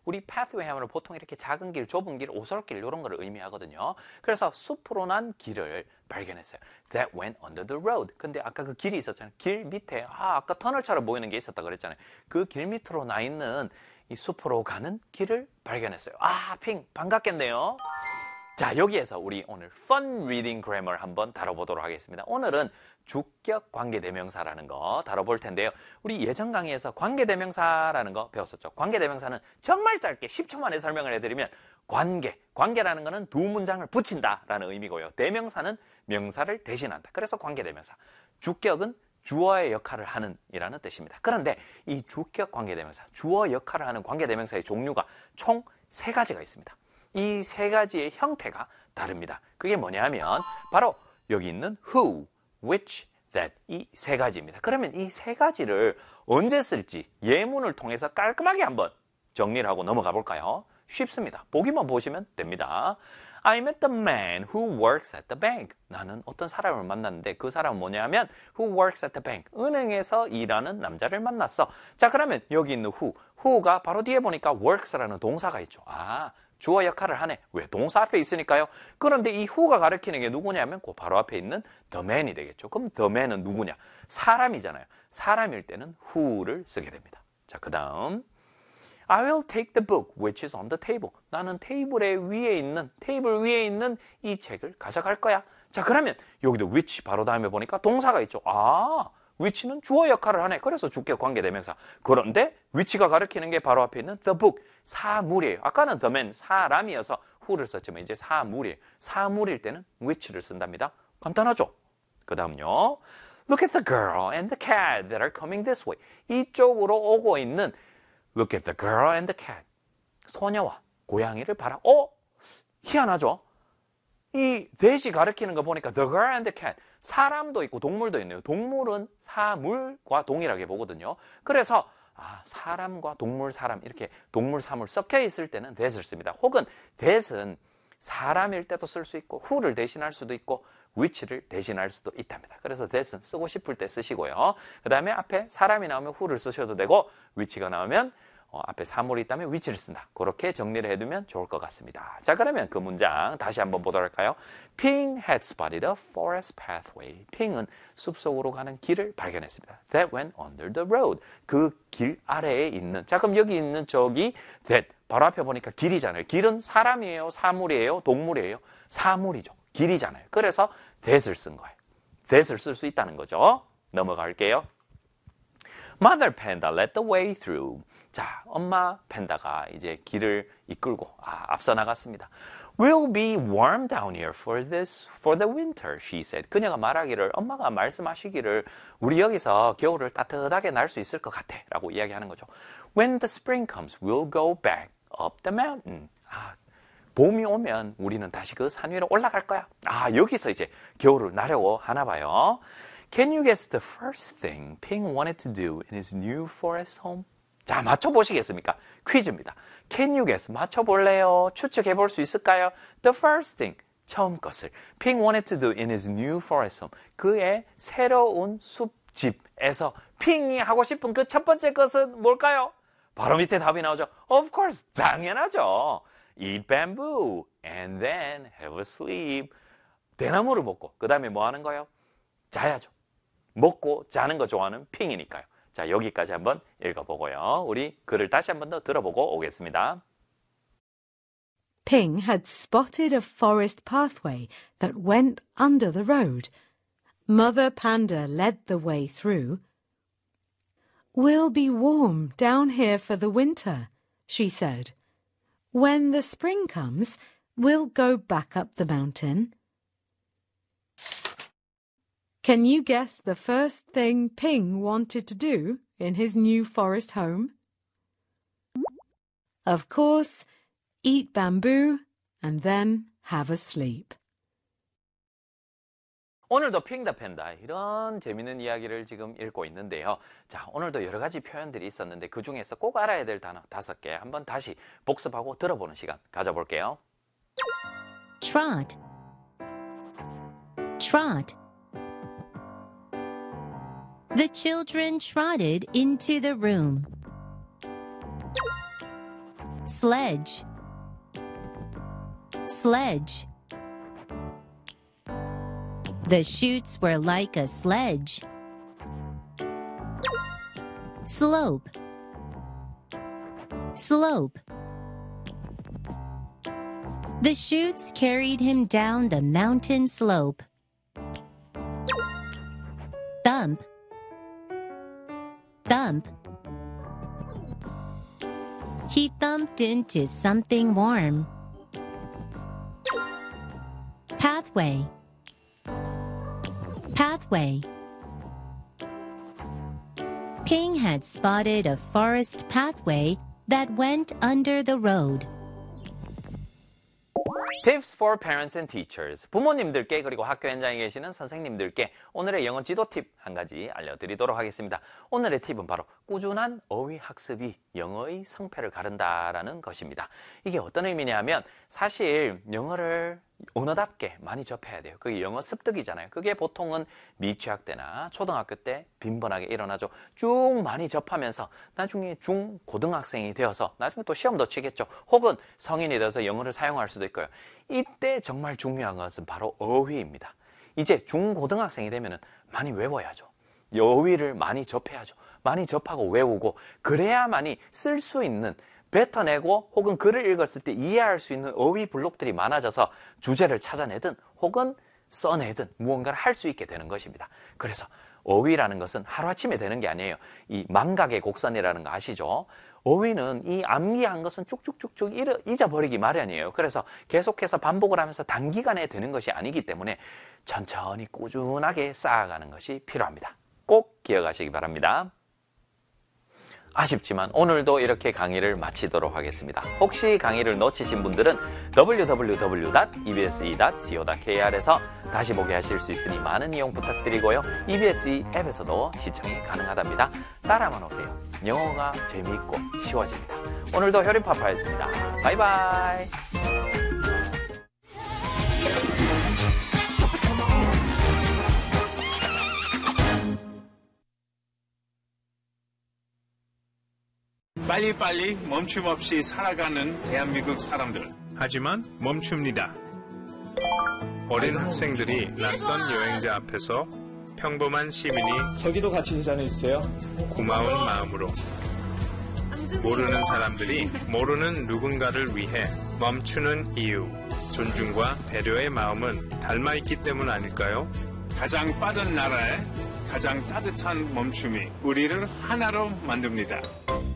우리 pathway 하면 보통 이렇게 작은 길, 좁은 길, 오솔길 이런 거를 의미하거든요. 그래서 숲으로 난 길을 발견했어요. That went under the road. 근데 아까 그 길이 있었잖아요. 길 밑에 아까 터널처럼 보이는 게 있었다 그랬잖아요. 그 길 밑으로 나 있는 이 숲으로 가는 길을 발견했어요. 핑 반갑겠네요. 자, 여기에서 우리 오늘 Fun Reading Grammar 한번 다뤄보도록 하겠습니다. 오늘은 주격 관계대명사라는 거 다뤄볼 텐데요. 우리 예전 강의에서 관계대명사라는 거 배웠었죠. 관계대명사는 정말 짧게 10초 만에 설명을 해드리면 관계라는 거는 두 문장을 붙인다라는 의미고요. 대명사는 명사를 대신한다. 그래서 관계대명사. 주격은 주어의 역할을 하는 이라는 뜻입니다. 그런데 이 주격 관계대명사, 주어 역할을 하는 관계대명사의 종류가 총 3가지가 있습니다. 이 3가지의 형태가 다릅니다. 그게 뭐냐면 바로 여기 있는 who, which, that 이 3가지입니다. 그러면 이 3가지를 언제 쓸지 예문을 통해서 깔끔하게 한번 정리를 하고 넘어가 볼까요? 쉽습니다. 보기만 보시면 됩니다. I met the man who works at the bank. 나는 어떤 사람을 만났는데 그 사람은 뭐냐면 who works at the bank. 은행에서 일하는 남자를 만났어. 자, 그러면 여기 있는 who가 바로 뒤에 보니까 works라는 동사가 있죠. 주어 역할을 하네. 왜? 동사 앞에 있으니까요. 그런데 이 who가 가리키는 게 누구냐면 그 바로 앞에 있는 the man이 되겠죠. 그럼 the man은 누구냐? 사람이잖아요. 사람일 때는 who를 쓰게 됩니다. 자, 그 다음 I will take the book which is on the table. 나는 테이블 위에 있는 이 책을 가져갈 거야. 자, 그러면 여기도 which 바로 다음에 보니까 동사가 있죠. which는 주어 역할을 하네. 그래서 주격 관계대명사. 그런데 which가 가리키는 게 바로 앞에 있는 the book, 사물이에요. 아까는 the man, 사람이어서 who를 썼지만 이제 사물이에요. 사물일 때는 which를 쓴답니다. 간단하죠? 그 다음요. Look at the girl and the cat that are coming this way. 이쪽으로 오고 있는 Look at the girl and the cat. 소녀와 고양이를 봐라. 희한하죠? 이 that이 가리키는 거 보니까 the girl and the cat. 사람도 있고 동물도 있네요. 동물은 사물과 동일하게 보거든요. 그래서 사람과 동물, 사람 이렇게 동물, 사물 섞여 있을 때는 that을 씁니다. 혹은 that은 사람일 때도 쓸 수 있고 who를 대신할 수도 있고 which를 대신할 수도 있답니다. 그래서 that은 쓰고 싶을 때 쓰시고요. 그 다음에 앞에 사람이 나오면 who를 쓰셔도 되고 which가 나오면 앞에 사물이 있다면 which를 쓴다. 그렇게 정리를 해두면 좋을 것 같습니다. 자, 그러면 그 문장 다시 한번 보도록 할까요? Ping had spotted a forest pathway. 핑은 숲속으로 가는 길을 발견했습니다. That went under the road. 그 길 아래에 있는. 자, 그럼 여기 있는 저기 that 바로 앞에 보니까 길이잖아요. 길은 사람이에요? 사물이에요? 동물이에요? 사물이죠. 길이잖아요. 그래서 that을 쓴 거예요. that을 쓸 수 있다는 거죠. 넘어갈게요. Mother Panda led the way through. 자, 엄마 팬다가 이제 길을 이끌고 앞서 나갔습니다. We'll be warm down here for the winter, she said. 그녀가 말하기를, 엄마가 말씀하시기를 우리 여기서 겨울을 따뜻하게 날 수 있을 것 같아 라고 이야기하는 거죠. When the spring comes, we'll go back up the mountain. 봄이 오면 우리는 다시 그 산 위로 올라갈 거야. 여기서 이제 겨울을 나려고 하나 봐요. Can you guess the first thing Ping wanted to do in his new forest home? 자, 맞춰보시겠습니까? 퀴즈입니다. Can you guess? 맞춰볼래요? 추측해볼 수 있을까요? The first thing, 처음 것을 Ping wanted to do in his new forest home. 그의 새로운 숲집에서 핑이 하고 싶은 그 첫 번째 것은 뭘까요? 바로 밑에 답이 나오죠. Of course, 당연하죠. Eat bamboo and then have a sleep. 대나무를 먹고 그 다음에 뭐 하는 거예요? 자야죠. 먹고 자는 거 좋아하는 핑이니까요. 자, 여기까지 한번 읽어보고요. 우리 글을 다시 한번 더 들어보고 오겠습니다. Ping had spotted a forest pathway that went under the road. Mother Panda led the way through. We'll be warm down here for the winter, she said. When the spring comes, we'll go back up the mountain. Can you guess the first thing Ping wanted to do in his new forest home? Of course, eat bamboo and then have a sleep. 오늘도 핑다 팬다 이런 재밌는 이야기를 지금 읽고 있는데요. 자, 오늘도 여러 가지 표현들이 있었는데 그 중에서 꼭 알아야 될 단어 5개 한번 다시 복습하고 들어보는 시간 가져볼게요. Trot. Trot. The children trotted into the room. sledge, sledge. The chutes were like a sledge. Slope, slope. The chutes carried him down the mountain slope. Thump, thump. He thumped into something warm. Pathway, pathway. Ping had spotted a forest pathway that went under the road. Tips for parents and teachers. 부모님들께 그리고 학교 현장에 계시는 선생님들께 오늘의 영어 지도 팁 한 가지 알려드리도록 하겠습니다. 오늘의 팁은 바로 꾸준한 어휘 학습이 영어의 성패를 가른다라는 것입니다. 이게 어떤 의미냐면 사실 영어를 언어답게 많이 접해야 돼요. 그게 영어 습득이잖아요. 그게 보통은 미취학 때나 초등학교 때 빈번하게 일어나죠. 쭉 많이 접하면서 나중에 중, 고등학생이 되어서 나중에 또 시험도 치겠죠. 혹은 성인이 되어서 영어를 사용할 수도 있고요. 이때 정말 중요한 것은 바로 어휘입니다. 이제 중, 고등학생이 되면 많이 외워야죠. 어휘를 많이 접해야죠. 많이 접하고 외우고 그래야만이 쓸 수 있는 뱉어내고 혹은 글을 읽었을 때 이해할 수 있는 어휘 블록들이 많아져서 주제를 찾아내든 혹은 써내든 무언가를 할 수 있게 되는 것입니다. 그래서 어휘라는 것은 하루아침에 되는 게 아니에요. 이 망각의 곡선이라는 거 아시죠? 어휘는 이 암기한 것은 쭉쭉쭉쭉 잊어버리기 마련이에요. 그래서 계속해서 반복을 하면서 단기간에 되는 것이 아니기 때문에 천천히 꾸준하게 쌓아가는 것이 필요합니다. 꼭 기억하시기 바랍니다. 아쉽지만 오늘도 이렇게 강의를 마치도록 하겠습니다. 혹시 강의를 놓치신 분들은 www.ebse.co.kr에서 다시 보게 하실 수 있으니 많은 이용 부탁드리고요. EBSE 앱에서도 시청이 가능하답니다. 따라만 오세요. 영어가 재미있고 쉬워집니다. 오늘도 효림파파였습니다. 바이바이. 빨리빨리 멈춤 없이 살아가는 대한민국 사람들. 하지만 멈춥니다. 어린 학생들이 낯선 여행자 앞에서 평범한 시민이 저기도 같이 계산해주세요. 고마운 마음으로 모르는 사람들이 모르는 누군가를 위해 멈추는 이유, 존중과 배려의 마음은 닮아있기 때문 아닐까요? 가장 빠른 나라에 가장 따뜻한 멈춤이 우리를 하나로 만듭니다.